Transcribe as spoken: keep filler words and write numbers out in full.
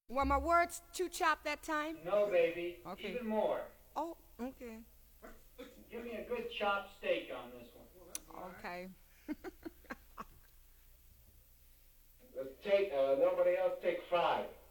Were my words too chopped that time? No, baby. Okay. Even more. Oh, okay. Give me a good chopped steak on this one. Okay. Let's take, uh, nobody else take five.